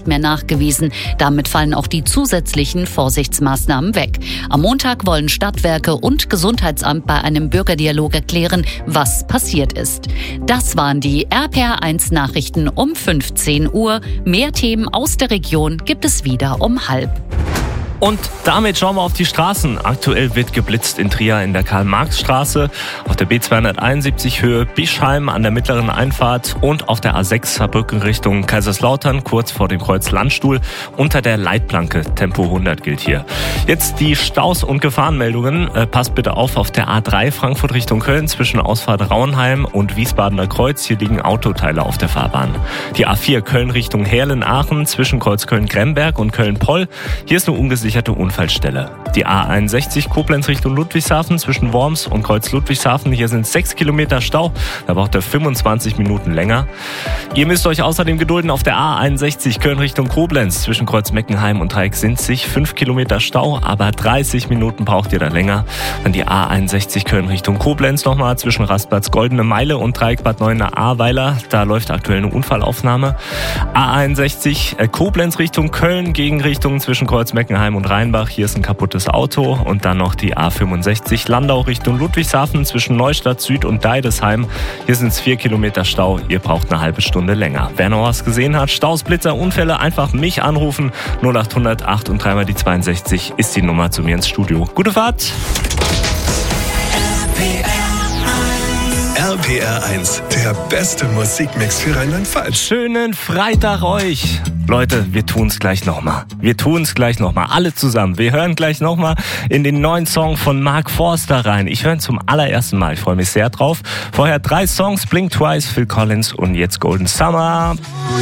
mehr nachgewiesen. Damit fallen auch die zusätzlichen Vorsichtsmaßnahmen weg. Am Montag wollen Stadtwerke und Gesundheitsamt bei einem Bürgerdialog erklären, was passiert ist. Das waren die RPR1 Nachrichten um 15 Uhr. Mehr Themen aus der Region gibt es wieder um 12:30. Und damit schauen wir auf die Straßen. Aktuell wird geblitzt in Trier in der Karl-Marx-Straße, auf der B271 Höhe Bischheim an der mittleren Einfahrt und auf der A6 Saarbrücken Richtung Kaiserslautern, kurz vor dem Kreuz Landstuhl, unter der Leitplanke. Tempo 100 gilt hier. Jetzt die Staus und Gefahrenmeldungen. Passt bitte auf der A3 Frankfurt Richtung Köln zwischen Ausfahrt Rauenheim und Wiesbadener Kreuz. Hier liegen Autoteile auf der Fahrbahn. Die A4 Köln Richtung Heerlen-Aachen zwischen Kreuz Köln-Gremberg und Köln-Poll. Hier ist eine ungesicherte Unfallstelle. Die A61 Koblenz Richtung Ludwigshafen zwischen Worms und Kreuz Ludwigshafen. Hier sind 6 Kilometer Stau. Da braucht er 25 Minuten länger. Ihr müsst euch außerdem gedulden auf der A61 Köln Richtung Koblenz zwischen Kreuz Meckenheim und Dreieck Sinzig. 5 Kilometer Stau, aber 30 Minuten braucht ihr da länger. Dann die A61 Köln Richtung Koblenz nochmal zwischen Rastplatz Goldene Meile und Dreieck Bad Neuenahr-Ahrweiler. Da läuft aktuell eine Unfallaufnahme. A61 Koblenz Richtung Köln, Gegenrichtung zwischen Kreuz Meckenheim und Rheinbach. Hier ist ein kaputtes Auto. Und dann noch die A65 Landau Richtung Ludwigshafen zwischen Neustadt Süd und Deidesheim. Hier sind es 4 Kilometer Stau. Ihr braucht eine halbe Stunde länger. Wer noch was gesehen hat, Staus, Blitzer, Unfälle, einfach mich anrufen. 0800 8 und 3 mal die 62 ist die Nummer zu mir ins Studio. Gute Fahrt! RPR1, der beste Musikmix für Rheinland-Pfalz. Schönen Freitag euch! Leute, wir tun's gleich nochmal. Alle zusammen. Wir hören gleich nochmal in den neuen Song von Mark Forster rein. Ich höre ihn zum allerersten Mal. Ich freue mich sehr drauf. Vorher 3 Songs, Blink Twice, Phil Collins und jetzt Golden Summer.